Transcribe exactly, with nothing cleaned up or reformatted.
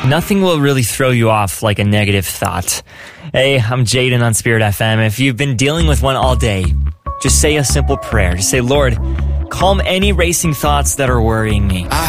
Nothing will really throw you off like a negative thought. Hey, I'm Jaden on Spirit F M. If you've been dealing with one all day, just say a simple prayer. Just say, Lord, calm any racing thoughts that are worrying me.